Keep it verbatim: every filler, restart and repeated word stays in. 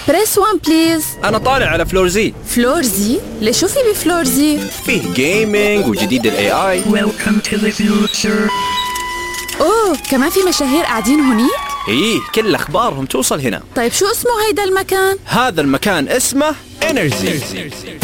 بريس وان بليز. أنا طالع على فلور زي. فلور زي؟ ليش شو في بفلور زي؟ فيه جيمينج وجديد ال إيه آي. Welcome to the future. أوه كمان في مشاهير قاعدين هونيك؟ إيه كل أخبارهم توصل هنا. طيب شو اسمه هيدا المكان؟ هذا المكان اسمه إنرجي.